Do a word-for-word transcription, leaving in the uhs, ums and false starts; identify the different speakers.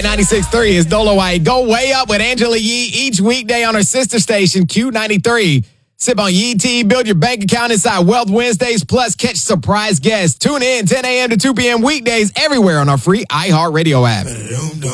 Speaker 1: ninety-six point three is Dolomite. Go way up with Angela Yee each weekday on her sister station, Q ninety-three. Sip on Yee Tea, build your bank account inside Wealth Wednesdays, plus catch surprise guests. Tune in ten a.m. to two p.m. weekdays everywhere on our free iHeartRadio app.